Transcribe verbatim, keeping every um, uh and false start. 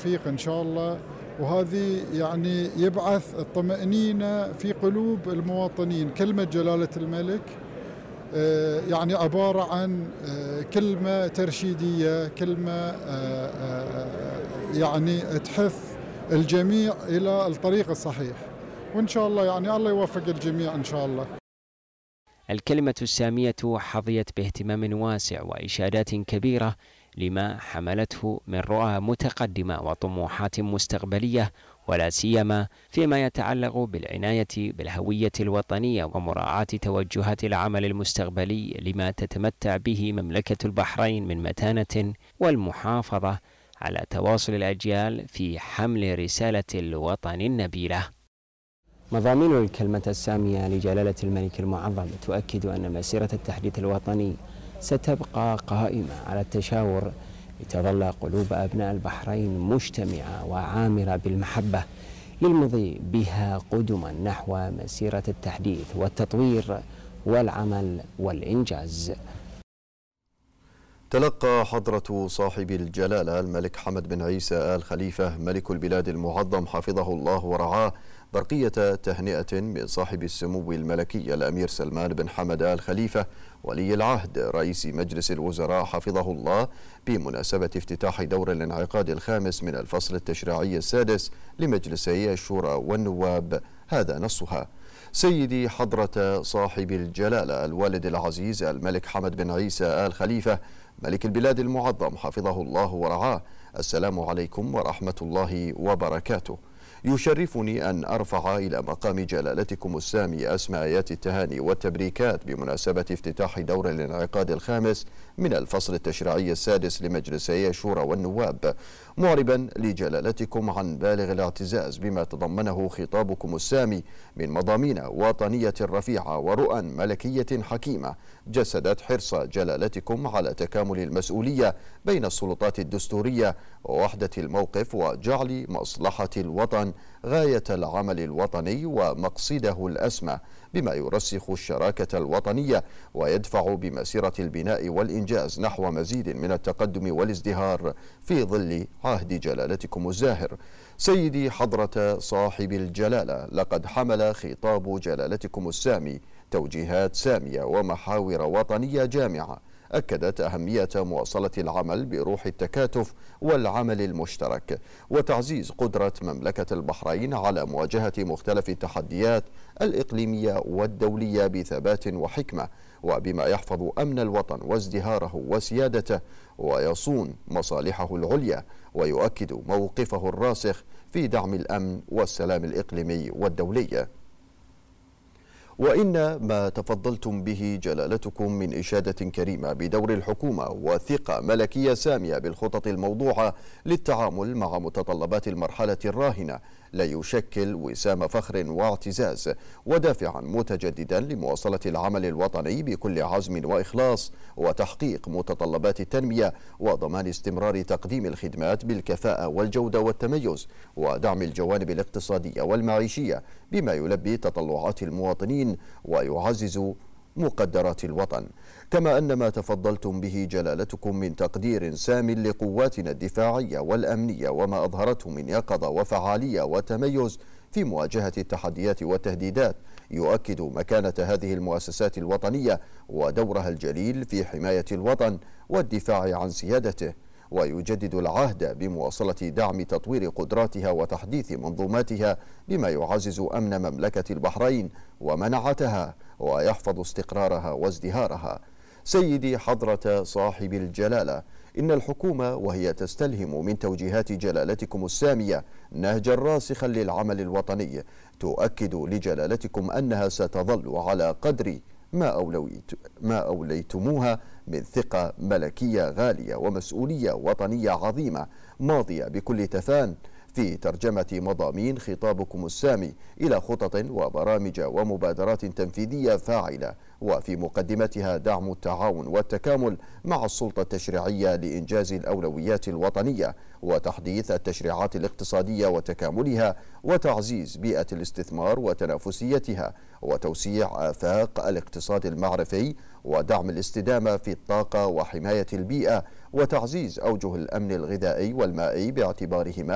بالتوفيق إن شاء الله، وهذه يعني يبعث الطمأنينة في قلوب المواطنين. كلمة جلالة الملك يعني عبارة عن كلمة ترشيدية، كلمة يعني تحث الجميع إلى الطريق الصحيح، وإن شاء الله يعني الله يوفق الجميع إن شاء الله. الكلمة السامية حظيت باهتمام واسع وإشادات كبيرة لما حملته من رؤى متقدمة وطموحات مستقبلية، ولا سيما فيما يتعلق بالعناية بالهوية الوطنية ومراعاة توجهات العمل المستقبلي لما تتمتع به مملكة البحرين من متانة، والمحافظة على تواصل الأجيال في حمل رسالة الوطن النبيلة. مضامين الكلمة السامية لجلالة الملك المعظم تؤكد أن مسيرة التحديث الوطني ستبقى قائمة على التشاور لتظل قلوب أبناء البحرين مجتمعة وعامرة بالمحبة للمضي بها قدما نحو مسيرة التحديث والتطوير والعمل والإنجاز. تلقى حضرة صاحب الجلالة الملك حمد بن عيسى آل خليفة ملك البلاد المعظم حفظه الله ورعاه برقية تهنئة من صاحب السمو الملكي الأمير سلمان بن حمد آل خليفة ولي العهد رئيس مجلس الوزراء حفظه الله بمناسبة افتتاح دور الانعقاد الخامس من الفصل التشريعي السادس لمجلسي الشورى والنواب. هذا نصها: سيدي حضرة صاحب الجلالة الوالد العزيز الملك حمد بن عيسى آل خليفة ملك البلاد المعظم حفظه الله ورعاه، السلام عليكم ورحمة الله وبركاته. يشرفني أن أرفع إلى مقام جلالتكم السامي أسمى آيات التهاني والتبريكات بمناسبة افتتاح دور الانعقاد الخامس من الفصل التشريعي السادس لمجلسي الشورى والنواب، معربا لجلالتكم عن بالغ الاعتزاز بما تضمنه خطابكم السامي من مضامين وطنية رفيعة ورؤى ملكية حكيمة جسدت حرص جلالتكم على تكامل المسؤولية بين السلطات الدستورية ووحدة الموقف وجعل مصلحة الوطن غاية العمل الوطني ومقصده الأسمى، بما يرسخ الشراكة الوطنية ويدفع بمسيرة البناء والإنجاز نحو مزيد من التقدم والازدهار في ظل عهد جلالتكم الزاهر. سيدي حضرة صاحب الجلالة، لقد حمل خطاب جلالتكم السامي توجيهات سامية ومحاور وطنية جامعة أكدت أهمية مواصلة العمل بروح التكاتف والعمل المشترك وتعزيز قدرة مملكة البحرين على مواجهة مختلف التحديات الإقليمية والدولية بثبات وحكمة، وبما يحفظ أمن الوطن وازدهاره وسيادته ويصون مصالحه العليا، ويؤكد موقفه الراسخ في دعم الأمن والسلام الإقليمي والدولي. وإن ما تفضلتم به جلالتكم من إشادة كريمة بدور الحكومة وثقة ملكية سامية بالخطط الموضوعة للتعامل مع متطلبات المرحلة الراهنة لا يشكل وسام فخر واعتزاز ودافعا متجددا لمواصلة العمل الوطني بكل عزم وإخلاص وتحقيق متطلبات التنمية وضمان استمرار تقديم الخدمات بالكفاءة والجودة والتميز ودعم الجوانب الاقتصادية والمعيشية بما يلبي تطلعات المواطنين ويعزز مقدرات الوطن. كما أن ما تفضلتم به جلالتكم من تقدير سام لقواتنا الدفاعية والأمنية وما أظهرته من يقظة وفعالية وتميز في مواجهة التحديات والتهديدات يؤكد مكانة هذه المؤسسات الوطنية ودورها الجليل في حماية الوطن والدفاع عن سيادته، ويجدد العهد بمواصلة دعم تطوير قدراتها وتحديث منظوماتها بما يعزز أمن مملكة البحرين ومنعتها ويحفظ استقرارها وازدهارها. سيدي حضرة صاحب الجلالة، إن الحكومة وهي تستلهم من توجيهات جلالتكم السامية نهجا راسخا للعمل الوطني تؤكد لجلالتكم أنها ستظل على قدر ما أوليت ما أوليتموها من ثقة ملكية غالية ومسؤولية وطنية عظيمة ماضية بكل تفان في ترجمة مضامين خطابكم السامي إلى خطط وبرامج ومبادرات تنفيذية فاعلة، وفي مقدمتها دعم التعاون والتكامل مع السلطة التشريعية لإنجاز الأولويات الوطنية وتحديث التشريعات الاقتصادية وتكاملها وتعزيز بيئة الاستثمار وتنافسيتها وتوسيع آفاق الاقتصاد المعرفي ودعم الاستدامة في الطاقة وحماية البيئة وتعزيز أوجه الأمن الغذائي والمائي باعتبارهما